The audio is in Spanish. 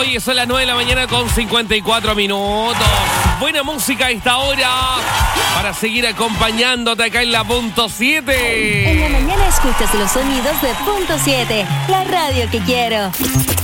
Oye, son las 9 de la mañana con 54 minutos. Buena música a esta hora para seguir acompañándote acá en la Punto 7. En la mañana escuchas los sonidos de Punto 7, la radio que quiero.